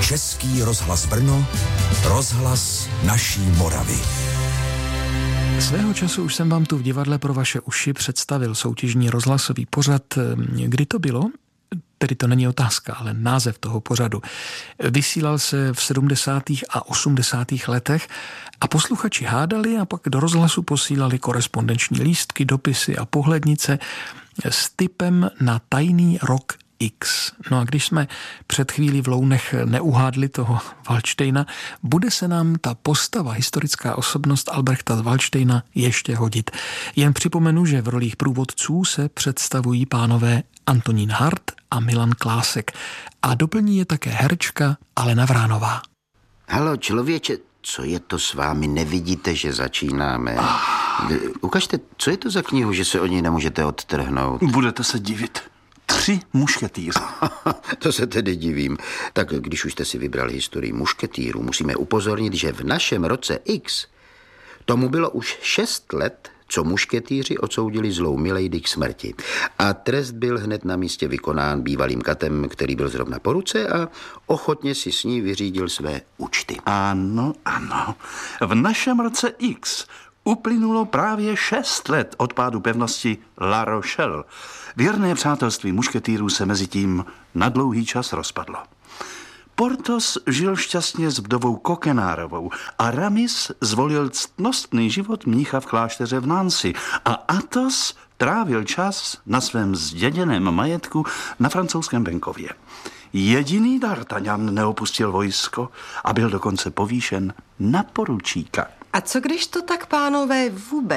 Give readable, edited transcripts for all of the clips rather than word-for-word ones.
Český rozhlas Brno, rozhlas naší Moravy. Svého času už jsem vám tu v divadle pro vaše uši představil soutěžní rozhlasový pořad. Kdy to bylo? Tedy to není otázka, ale název toho pořadu. Vysílal se v 70. a 80. letech a posluchači hádali a pak do rozhlasu posílali korespondenční lístky, dopisy a pohlednice s tipem na tajný rok X. No a když jsme před chvílí v Lounech neuhádli toho Valdštejna, bude se nám ta postava, historická osobnost Albrechta z Valdštejna ještě hodit. Jen připomenu, že v rolích průvodců se představují pánové Antonín Hart a Milan Klásek a doplní je také herečka Alena Vránová. Halo, člověče, co je to s vámi? Nevidíte, že začínáme? Ukažte, co je to za knihu, že se od ní nemůžete odtrhnout? Budete se divit. 3 mušketýři. To se tedy divím. Tak když už jste si vybrali historii mušketýrů, musíme upozornit, že v našem roce X tomu bylo už 6 let, co mušketýři odsoudili zlou milady k smrti. A trest byl hned na místě vykonán bývalým katem, který byl zrovna po ruce a ochotně si s ní vyřídil své účty. Ano. V našem roce X uplynulo právě 6 let od pádu pevnosti La Rochelle. Věrné přátelství mušketýrů se mezi tím na dlouhý čas rozpadlo. Porthos žil šťastně s vdovou Kokenárovou a Aramis zvolil ctnostný život mnicha v klášteře v Nancy a Athos trávil čas na svém zděděném majetku na francouzském venkově. Jediný D'Artagnan neopustil vojsko a byl dokonce povýšen na poručíka. A co když to tak, pánové,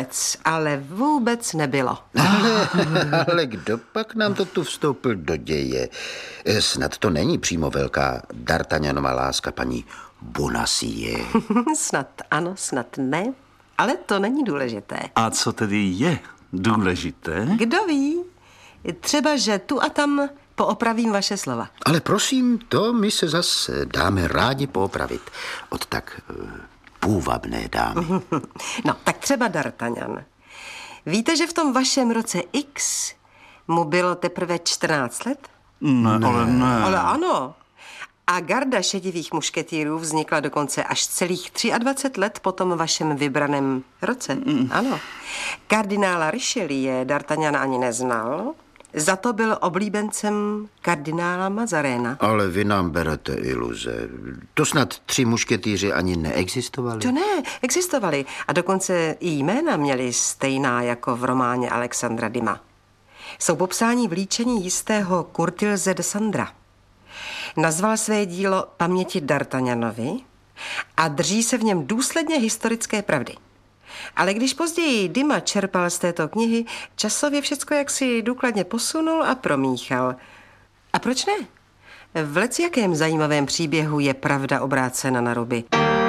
vůbec nebylo? Ale kdo pak nám to tu vstoupil do děje? Snad to není přímo velká D'Artagnanova láska paní Bonacieux. Snad ano, snad ne, ale to není důležité. A co tedy je důležité? Kdo ví? Třeba, že tu a tam poopravím vaše slova. Ale prosím, to my se zase dáme rádi poopravit od tak půvabné dámy. No, tak třeba D'Artagnan. Víte, že v tom vašem roce X mu bylo teprve 14 let? Ne. Ale ano. A garda šedivých mušketýrů vznikla dokonce až celých 23 let po tom vašem vybraném roce. Ano. Kardinála Richelieu D'Artagnana ani neznal, za to byl oblíbencem kardinála Mazaréna. Ale vy nám berete iluze. To snad 3 mušketýři ani neexistovali? To ne, existovali. A dokonce i jména měli stejná jako v románě Alexandra Dumas. Jsou popsáni v líčení jistého Curtilze de Sandra. Nazval své dílo Paměti D'Artagnanovi a drží se v něm důsledně historické pravdy. Ale když později Dumas čerpal z této knihy, časově všecko jaksi důkladně posunul a promíchal. A proč ne? V lecjakém zajímavém příběhu je pravda obrácena na ruby.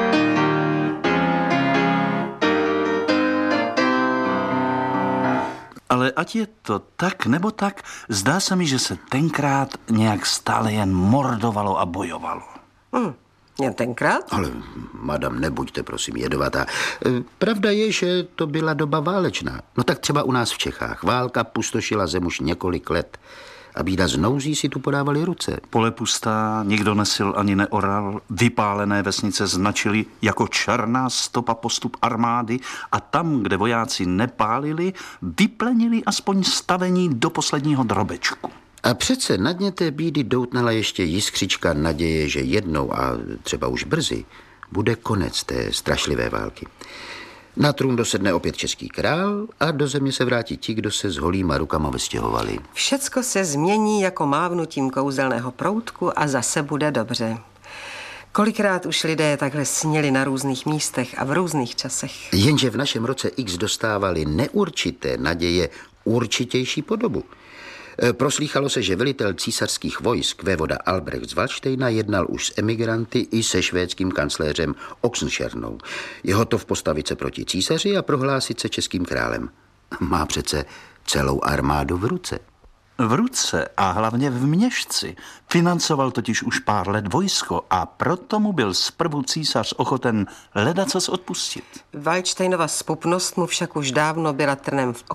Ale ať je to tak nebo tak, zdá se mi, že se tenkrát nějak stále jen mordovalo a bojovalo. Jen tenkrát? Ale, madam, nebuďte prosím jedovatá. Pravda je, že to byla doba válečná. No tak třeba u nás v Čechách. Válka pustošila zem už několik let. A bída z nouzí si tu podávali ruce. Pole pustá, nikdo nesil ani neoral, vypálené vesnice značily jako černá stopa postup armády a tam, kde vojáci nepálili, vyplenili aspoň stavení do posledního drobečku. A přece na dně té bídy doutnala ještě jiskřička naděje, že jednou a třeba už brzy bude konec té strašlivé války. Na trůn dosedne opět český král a do země se vrátí ti, kdo se s holýma rukama vystěhovali. Všecko se změní jako mávnutím kouzelného proutku a zase bude dobře. Kolikrát už lidé takhle sněli na různých místech a v různých časech. Jenže v našem roce X dostávali neurčité naděje určitější podobu. Proslýchalo se, že velitel císařských vojsk vévoda Albrecht z Valdštejna jednal už s emigranty i se švédským kancléřem Oxenstiernou. Je hotov postavit se proti císaři a prohlásit se českým králem. Má přece celou armádu v ruce. V ruce a hlavně v měšci. Financoval totiž už pár let vojsko a proto mu byl zprvu císař ochoten ledacos odpustit. Valdštejnova zpupnost mu však už dávno byla trnem v oku.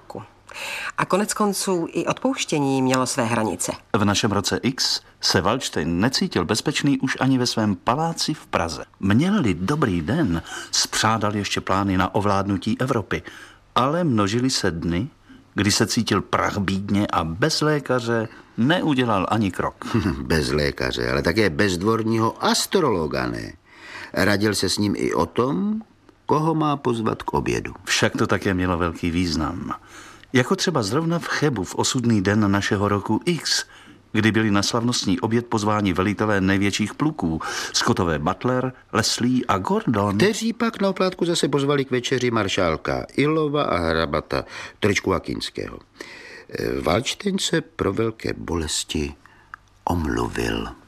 A konec konců i odpouštění mělo své hranice. V našem roce X se Valdštejn necítil bezpečný už ani ve svém paláci v Praze. Měl-li dobrý den, spřádal ještě plány na ovládnutí Evropy, ale množily se dny, kdy se cítil prachbídně a bez lékaře neudělal ani krok. Bez lékaře, ale také bez dvorního astrologa, ne? Radil se s ním i o tom, koho má pozvat k obědu. Však to také mělo velký význam. Jako třeba zrovna v Chebu v osudný den našeho roku X, kdy byli na slavnostní oběd pozváni velitelé největších pluků, Scottové Butler, Leslie a Gordon. Kteří pak na oplátku zase pozvali k večeři maršálka Illova a hrabata Trčku a Kinského. Valdštejn se pro velké bolesti omluvil.